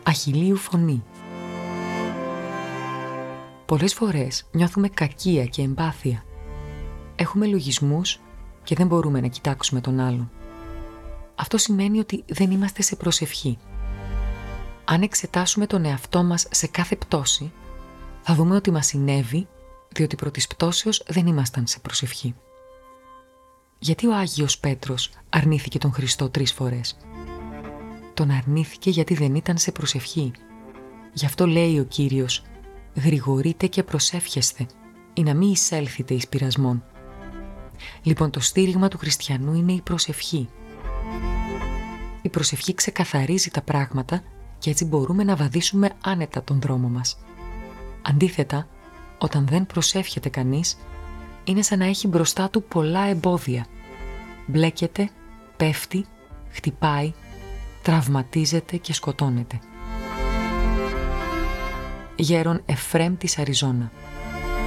αχιλλείου φωνή. Πολλές φορές νιώθουμε κακία και εμπάθεια. Έχουμε λογισμούς και δεν μπορούμε να κοιτάξουμε τον άλλον. Αυτό σημαίνει ότι δεν είμαστε σε προσευχή. Αν εξετάσουμε τον εαυτό μας σε κάθε πτώση, θα δούμε ότι μας συνέβη διότι προ της πτώσεως δεν ήμασταν σε προσευχή. Γιατί ο Άγιος Πέτρος αρνήθηκε τον Χριστό 3 φορές? Τον αρνήθηκε γιατί δεν ήταν σε προσευχή. Γι' αυτό λέει ο Κύριος: «Γρηγορείτε και προσεύχεστε, ή να μην εισέλθετε εις πειρασμόν». Λοιπόν, το στήριγμα του χριστιανού είναι η προσευχή. Η προσευχή ξεκαθαρίζει τα πράγματα και έτσι μπορούμε να βαδίσουμε άνετα τον δρόμο μας. Αντίθετα, όταν δεν προσεύχεται κανείς, είναι σαν να έχει μπροστά του πολλά εμπόδια. Μπλέκεται, πέφτει, χτυπάει, τραυματίζεται και σκοτώνεται. Γέρον Εφραίμ της Αριζόνα.